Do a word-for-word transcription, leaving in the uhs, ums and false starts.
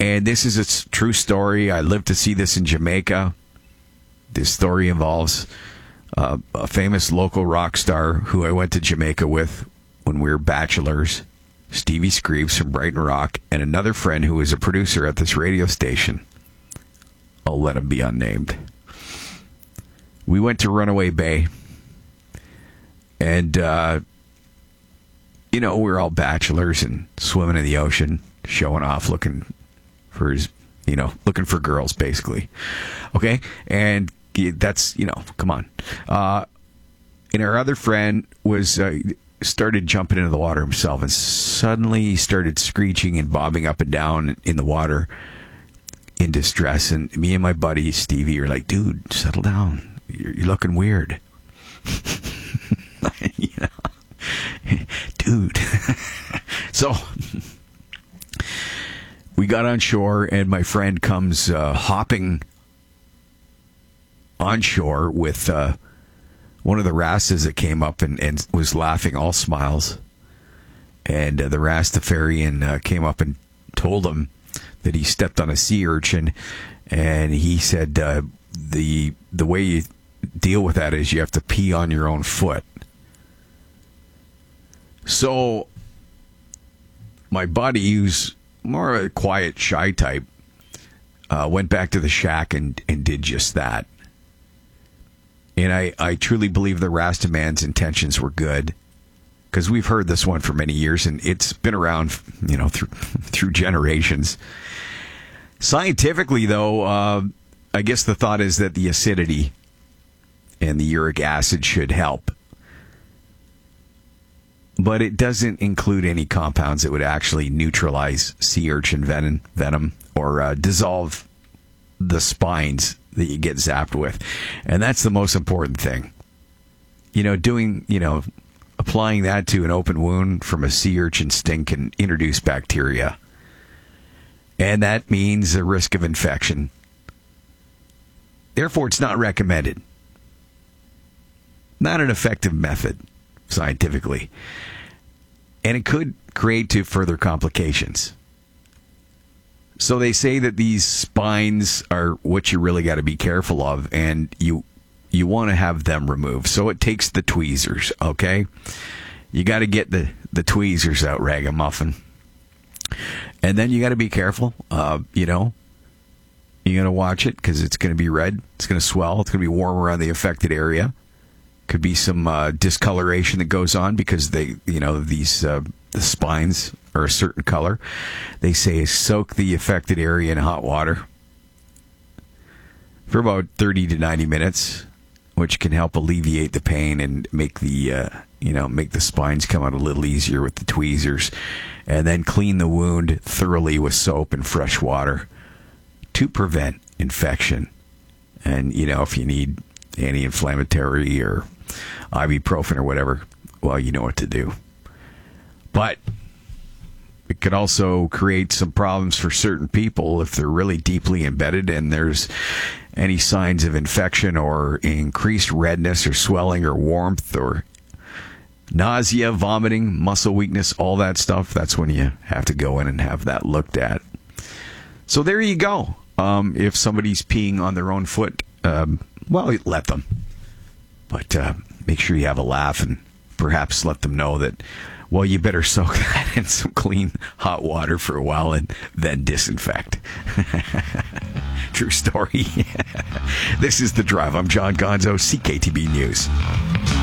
And this is a s- true story. I lived to see this in Jamaica. This story involves uh, a famous local rock star who I went to Jamaica with when we were bachelors, Stevie Screeves from Brighton Rock, and another friend who was a producer at this radio station. I'll let him be unnamed. We went to Runaway Bay. And, uh, you know, we were all bachelors and swimming in the ocean, showing off, looking for his, you know, looking for girls, basically. Okay? And that's, you know, come on. Uh, and our other friend was, uh, started jumping into the water himself, and suddenly he started screeching and bobbing up and down in the water in distress. And me and my buddy, Stevie, are like, dude, settle down. You're, you're looking weird. You know? Dude. So we got on shore, and my friend comes uh, hopping on shore with uh, one of the Rastas that came up and, and was laughing, all smiles. And uh, the Rastafarian uh, came up and told him that he stepped on a sea urchin, and he said uh, the the way you deal with that is you have to pee on your own foot. So my buddy, who's more of a quiet, shy type, uh, went back to the shack and, and did just that. And I, I truly believe the Rasta man's intentions were good, because we've heard this one for many years, and it's been around, you know, through through generations. Scientifically, though, uh, I guess the thought is that the acidity and the uric acid should help. But it doesn't include any compounds that would actually neutralize sea urchin venom, venom or uh, dissolve the spines that you get zapped with. And that's the most important thing. You know, doing, you know, applying that to an open wound from a sea urchin sting can introduce bacteria. And that means a risk of infection. Therefore, it's not recommended. Not an effective method, scientifically. And it could create to further complications. So they say that these spines are what you really got to be careful of, and you you want to have them removed. So it takes the tweezers, okay? You got to get the, the tweezers out, ragamuffin. And then you got to be careful, uh, you know. You're going to watch it because it's going to be red. It's going to swell. It's going to be warm around the affected area. Could be some uh, discoloration that goes on because they, you know, these uh, the spines are a certain color. They say soak the affected area in hot water for about thirty to ninety minutes, which can help alleviate the pain and make the, uh, you know, make the spines come out a little easier with the tweezers. And then clean the wound thoroughly with soap and fresh water to prevent infection. And, you know, if you need anti-inflammatory or ibuprofen or whatever, well, you know what to do. But it could also create some problems for certain people if they're really deeply embedded and there's any signs of infection or increased redness or swelling or warmth or nausea, vomiting, muscle weakness, all that stuff. That's when you have to go in and have that looked at. So there you go. Um, if somebody's peeing on their own foot, um, well, let them. But uh, make sure you have a laugh and perhaps let them know that, well, you better soak that in some clean hot water for a while and then disinfect. True story. This is The Drive. I'm John Gonzo, C K T B News.